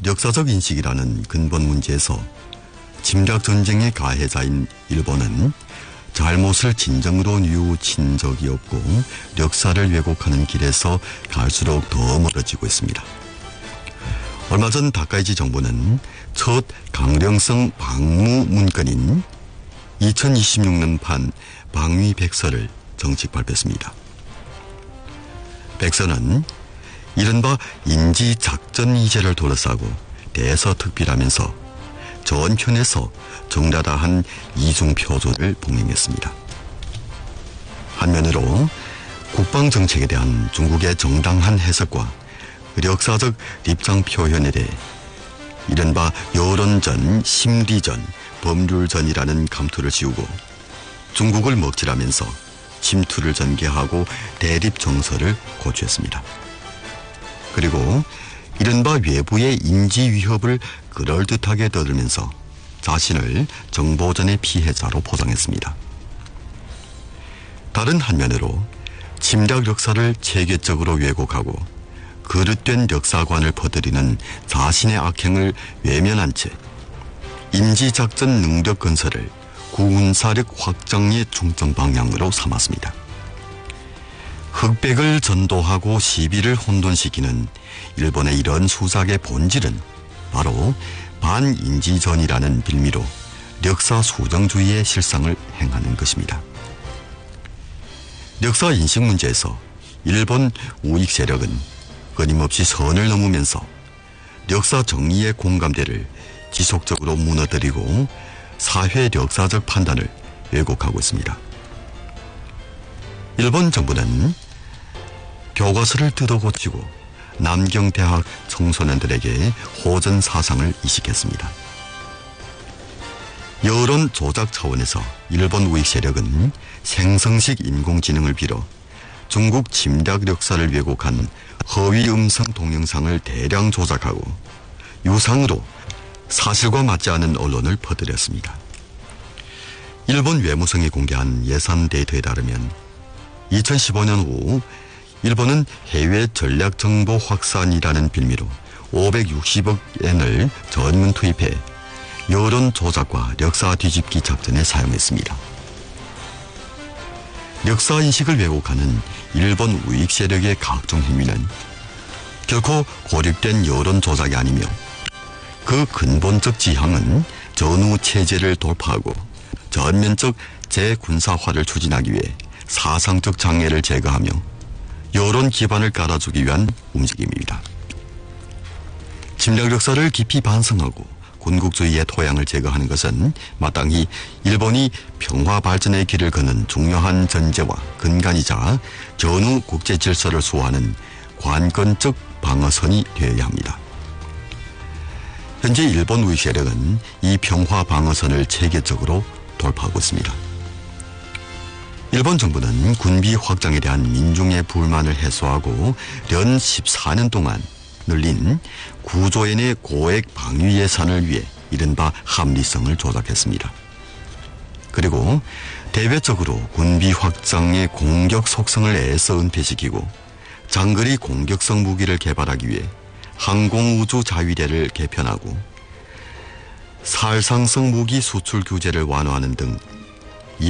역사적 인식이라는 근본 문제에서 침략 전쟁의 가해자인 일본은 잘못을 진정으로 뉘우친 적이 없고 역사를 왜곡하는 길에서 갈수록 더 멀어지고 있습니다. 얼마 전 다카이치 정부는 첫 강령성 방무 문건인 2026년판 방위 백서를 정식 발표했습니다. 백서는 이른바 인지작전이제를 둘러싸고 대서특필하면서 전편에서 적나라한 이중표준을 봉행했습니다. 한면으로 국방정책에 대한 중국의 정당한 해석과 역사적 입장 표현에 대해 이른바 여론전, 심리전, 법률전이라는 감투를 씌우고 중국을 먹칠하면서 침투를 전개하고 대립 정서를 고취했습니다. 그리고 이른바 외부의 인지 위협을 그럴듯하게 떠들면서 자신을 정보전의 피해자로 포장했습니다. 다른 한면으로 침략 역사를 체계적으로 왜곡하고 그릇된 역사관을 퍼뜨리는 자신의 악행을 외면한 채 인지작전 능력 건설을 군사력 확장의 중점 방향으로 삼았습니다. 흑백을 전도하고 시비를 혼돈시키는 일본의 이런 수작의 본질은 바로 반인지전이라는 빌미로 역사 수정주의의 실상을 행하는 것입니다. 역사 인식 문제에서 일본 우익 세력은 끊임없이 선을 넘으면서 역사 정의의 공감대를 지속적으로 무너뜨리고 사회 역사적 판단을 왜곡하고 있습니다. 일본 정부는 교과서를 뜯어고치고 남경대학 청소년들에게 호전 사상을 이식했습니다. 여론 조작 차원에서 일본 우익 세력은 생성식 인공지능을 빌어 중국 침략 역사를 왜곡한 허위 음성 동영상을 대량 조작하고 유상으로 사실과 맞지 않은 언론을 퍼뜨렸습니다. 일본 외무성이 공개한 예산 데이터에 따르면 2015년 후 일본은 해외 전략정보 확산이라는 빌미로 560억 엔을 전면 투입해 여론 조작과 역사 뒤집기 작전에 사용했습니다. 역사 인식을 왜곡하는 일본 우익 세력의 각종 행위는 결코 고립된 여론 조작이 아니며 그 근본적 지향은 전후 체제를 돌파하고 전면적 재군사화를 추진하기 위해 사상적 장애를 제거하며 여론 기반을 깔아주기 위한 움직임입니다. 침략 역사를 깊이 반성하고 군국주의의 토양을 제거하는 것은 마땅히 일본이 평화 발전의 길을 걷는 중요한 전제와 근간이자 전후 국제 질서를 수호하는 관건적 방어선이 되어야 합니다. 현재 일본 우익 세력은 이 평화 방어선을 체계적으로 돌파하고 있습니다. 일본 정부는 군비 확장에 대한 민중의 불만을 해소하고 연 14년 동안 늘린 9조 엔의 고액 방위 예산을 위해 이른바 합리성을 조작했습니다. 그리고 대외적으로 군비 확장의 공격 속성을 애써 은폐시키고 장거리 공격성 무기를 개발하기 위해 항공우주 자위대를 개편하고 살상성 무기 수출 규제를 완화하는 등